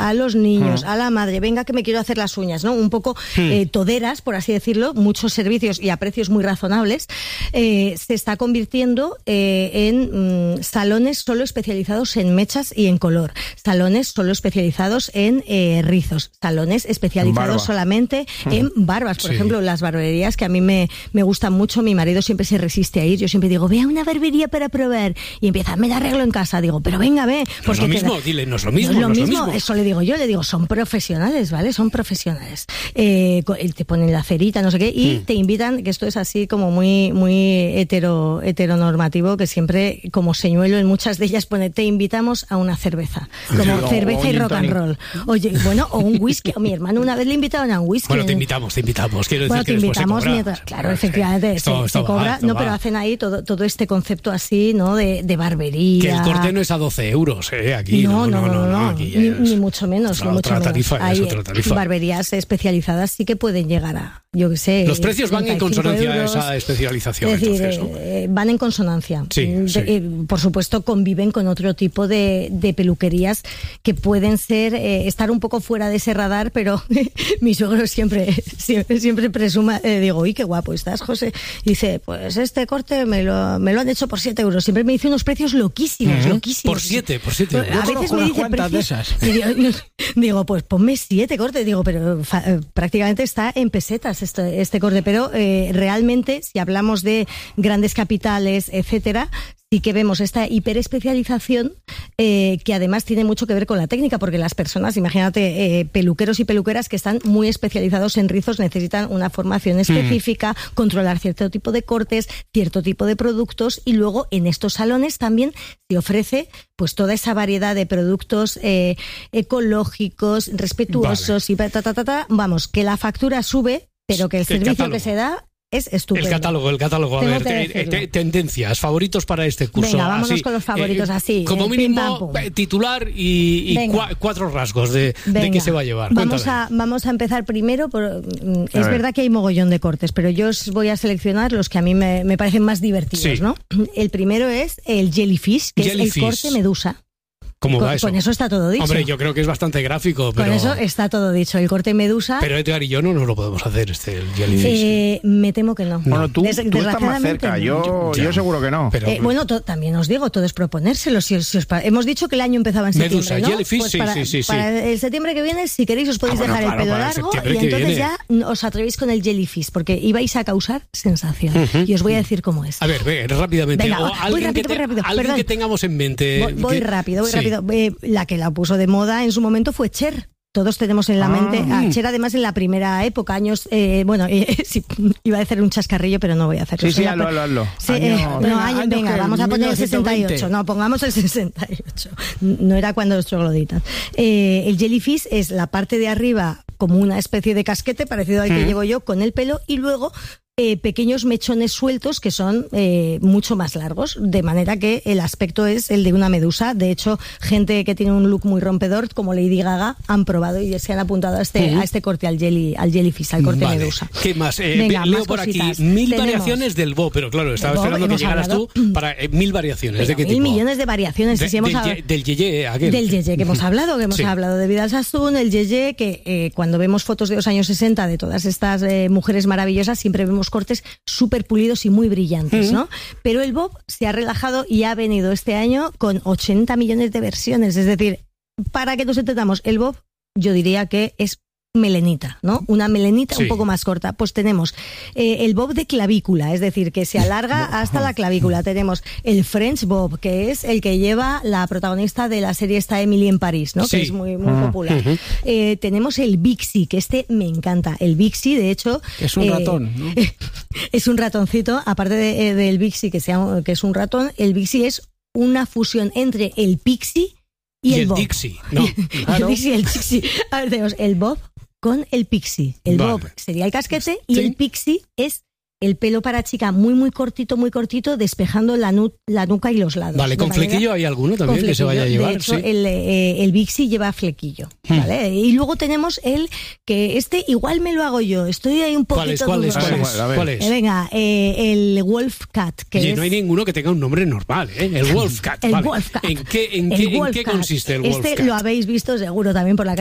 a los niños, a la madre, venga que me quiero hacer las uñas, ¿no? Un poco toderas, por así decirlo, muchos servicios y a precios muy razonables, se está convirtiendo en salones solo especializados en mechas y en color, salones solo especializados en rizos, salones especializados solamente en barbas. Por ejemplo, las barberías que a mí me gustan mucho, mi marido siempre se resiste a ir, yo siempre digo, ve a una barbería para probar, y empieza, me la arreglo en casa, digo, pero venga, ve. Porque no es lo mismo, dile, no es lo mismo. No es lo mismo, eso le digo yo, son profesionales, ¿vale? Son profesionales. Te ponen la cerita, no sé qué, y te invitan, que esto es así como muy heteronormativo, que siempre, como señuelo en muchas de ellas pone, te invitamos a una cerveza, como cerveza y rock and roll. Oye, bueno, o un whisky, o mi hermano una vez le invitaron a un whisky. Bueno, te invitamos, quiero decir que después se cobra. Claro, efectivamente, se cobra, pero hacen ahí todo este concepto así, ¿no? De barbería. Que el corte no es a 12 euros, aquí no, aquí ni mucho menos. Otra tarifa, es otra tarifa. Barberías especializadas sí que pueden llegar a, yo qué sé. Los precios van en consonancia a esa especialización, es decir, entonces, ¿no? Van en consonancia. Sí. Por supuesto, conviven con otro tipo de peluquerías que pueden estar un poco fuera de ese radar, pero mi suegro siempre presuma, digo, uy, qué guapo estás, José. Dice, pues este corte me lo han hecho por 7 euros. Siempre me dice unos precios loquísimos. Por 7 A veces me dice precios de esas. Digo, pues ponme 7 cortes. Digo, pero prácticamente está en pesetas este corte. Pero realmente, si hablamos de grandes capitales, etcétera, sí que vemos esta hiperespecialización que además tiene mucho que ver con la técnica, porque las personas, imagínate, peluqueros y peluqueras que están muy especializados en rizos, necesitan una formación específica, controlar cierto tipo de cortes, cierto tipo de productos, y luego en estos salones también se ofrece pues toda esa variedad de productos ecológicos, respetuosos, y vamos, que la factura sube, pero que el servicio que se da es estupendo. El catálogo. A ver, tendencias, favoritos para este curso. Venga, vámonos con los favoritos así. Como mínimo, titular y 4 rasgos de qué se va a llevar. Vamos a empezar primero. Es verdad que hay mogollón de cortes, pero yo os voy a seleccionar los que a mí me parecen más divertidos, ¿no? El primero es el Jellyfish, que es el corte medusa. ¿Cómo va eso? Con eso está todo dicho. Hombre, yo creo que es bastante gráfico, pero... Con eso está todo dicho. El corte medusa... Pero Edgar y yo no nos lo podemos hacer, el Jellyfish. Me temo que no. Bueno, tú estás más cerca. Yo seguro que no. Pero, bueno, también os digo, todo es proponérselo. Hemos dicho que el año empezaba en septiembre, Medusa, ¿no? Jellyfish, pues sí. Para el septiembre que viene, si queréis, os podéis dejar el pelo largo y entonces ya os atrevéis con el Jellyfish, porque ibais a causar sensación. Y os voy a decir cómo es. A ver, rápidamente. Venga, voy rápido. Alguien que tengamos en mente. Voy rápido. La que la puso de moda en su momento fue Cher. Todos tenemos en la mente a Cher, además en la primera época, años, sí, iba a hacer un chascarrillo, pero no voy a hacerlo. Sí, hazlo. Sí, venga, vamos a poner el 68. No, pongamos el 68. No era cuando los trogloditas. El Jellyfish es la parte de arriba como una especie de casquete parecido al que llevo yo con el pelo, y luego pequeños mechones sueltos que son mucho más largos, de manera que el aspecto es el de una medusa. De hecho, gente que tiene un look muy rompedor, como Lady Gaga, han probado y se han apuntado a este corte, al Jellyfish, al corte medusa. ¿Qué más? Venga, leo más por cositas. aquí 1000 variaciones del bob, pero claro, estaba esperando que llegaras tú para 1000 variaciones. ¿De qué tipo? 1000 millones de variaciones. Del yeye, aquel. Del yeye que hemos hablado, hablado de Vidal Sassoon, el yeye que cuando vemos fotos de los años 60 de todas estas mujeres maravillosas, siempre vemos cortes súper pulidos y muy brillantes, ¿no? Pero el bob se ha relajado y ha venido este año con 80 millones de versiones. Es decir, para que nos entendamos, el bob yo diría que es melenita, ¿no? Una melenita un poco más corta. Pues tenemos el bob de clavícula, es decir, que se alarga hasta la clavícula. Tenemos el French bob, que es el que lleva la protagonista de la serie esta Emily en París, ¿no? Que es muy popular. Tenemos el Bixie, que me encanta. El Bixie, de hecho... Es un ratón, ¿no? Es un ratoncito, aparte del Bixie, que es un ratón, el Bixie es una fusión entre el Pixie y el bob. Dixie, ¿no? El Dixie y el Dixie. A ver, tenemos el bob con el pixie. El bob sería el casquete y el pixie es el pelo para chica muy cortito, despejando la nuca y los lados. Vale, ¿con flequillo hay alguno también que se vaya a llevar? De hecho, ¿sí? el Bixi lleva flequillo, ¿vale? Y luego tenemos que igual me lo hago yo, estoy ahí un poquito ¿Cuál es? Venga, el Wolfcat. Oye, no hay ninguno que tenga un nombre normal, ¿eh? El Wolfcat. El vale. Wolfcat. ¿En qué consiste el Wolfcat? Lo habéis visto seguro también por la